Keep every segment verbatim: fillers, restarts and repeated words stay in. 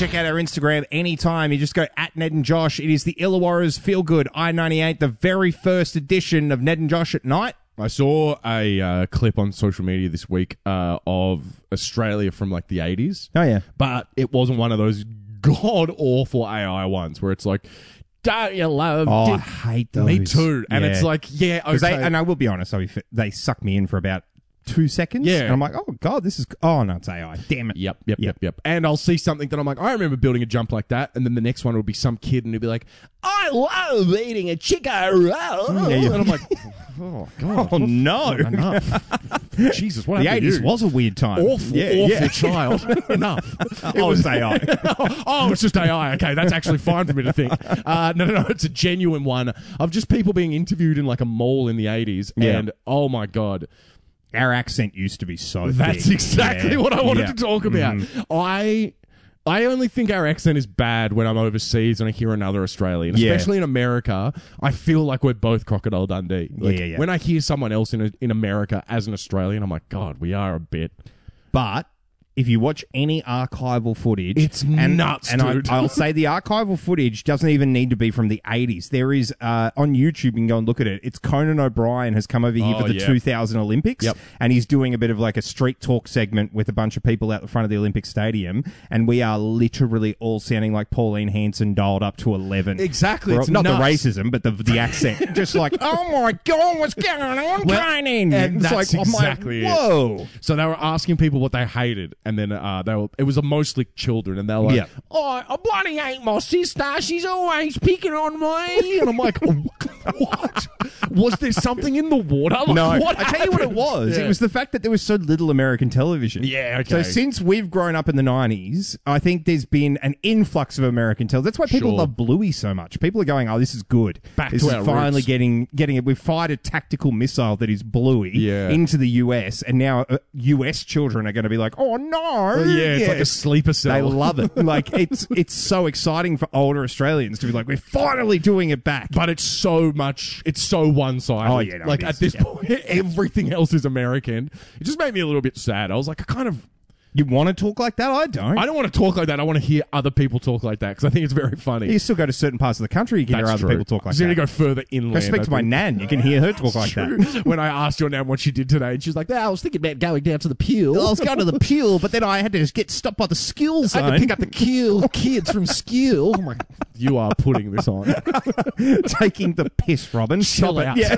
check out our Instagram anytime. You just go at Ned and Josh. It is the Illawarra's Feel Good I ninety-eight, the very first edition of Ned and Josh at night. I saw a uh, clip on social media this week uh, of Australia from like the eighties. Oh, yeah. But it wasn't one of those god-awful A I ones where it's like, don't you love... Oh, di-" I hate those. Me too. And Yeah. it's like, yeah, 'Cause okay. They, and I will be honest, I, they suck me in for about two seconds. Yeah. And I'm like, oh, God, this is... Oh, no, it's A I. Damn it. Yep, yep, Yep. yep, yep. And I'll see something that I'm like, I remember building a jump like that, and then the next one will be some kid, and he'll be like, I love eating a chicken roll. Yeah, yeah. And I'm like, oh, God. Oh, no. Enough. Jesus, what The happened eighties to you? was a weird time. Awful, Yeah, awful yeah. child. Enough. Oh, it's A I. oh, it's just A I. Okay, that's actually fine for me to think. Uh, no, no, no, it's a genuine one of just people being interviewed in like a mall in the eighties, Yeah. and oh my God. Our accent used to be so That's thick. exactly Yeah. what I wanted Yeah. to talk about. Mhm. I I only think our accent is bad when I'm overseas and I hear another Australian. Yeah. Especially in America, I feel like we're both Crocodile Dundee. Like, Yeah, yeah, yeah. when I hear someone else in a, in America as an Australian, I'm like, God, we are a bit. But if you watch any archival footage... It's and, nuts, and dude. I, I'll say the archival footage doesn't even need to be from the eighties. There is, uh, on YouTube, you can go and look at it. It's Conan O'Brien has come over here Oh, for the yeah. two thousand Olympics. Yep. And he's doing a bit of like a street talk segment with a bunch of people out the front of the Olympic Stadium. And we are literally all sounding like Pauline Hanson dialed up to eleven. Exactly. We're- It's not nuts. the racism, but the the accent. Just like, oh my God, what's going on, Well, Conan? and It's that's like, I'm like, exactly it. whoa. So they were asking people what they hated, and then uh, they were, it was mostly children, and they were like, Yeah. "Oh, I bloody hate my sister. She's always picking on me." And I'm like, oh, "What? Was there something in the water?" Like, No, what I tell you what it happened? was. Yeah. It was the fact that there was so little American television. Yeah, okay. So since we've grown up in the nineties, I think there's been an influx of American television. That's why people Sure. love Bluey so much. People are going, "Oh, this is good. Back this to is our finally roots." getting getting it. We've fired a tactical missile that is Bluey Yeah. into the U S, and now uh, U S children are going to be like, "Oh no, yeah, it's like a sleeper cell. They love it. Like it's it's so exciting for older Australians to be like, we're finally doing it back. But it's so much, it's so one-sided. Oh, yeah, no, like it at is. this Yeah. point, everything else is American. It just made me a little bit sad. I was like, I kind of, You want to talk like that? I don't. I don't want to talk like that. I want to hear other people talk like that because I think it's very funny. You still go to certain parts of the country, you can hear That's other true. people talk like Just need that. to go further inland. Go speak I to my think. nan. You can hear her talk like True. that. When I asked your nan what she did today, and she's like, "Yeah, I was thinking about going down to the Peel. I was going to the Peel, but then I had to just get stopped by the skill I zone. had to pick up the Keel kids from Skill." I'm like, "You are putting this on." taking the piss, Robin. Chill Stop it. out. Yeah.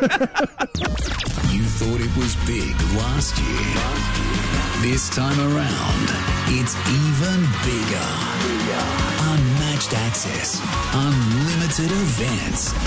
You thought it was big last year. This time around, it's even bigger. Unmatched access, unlimited events.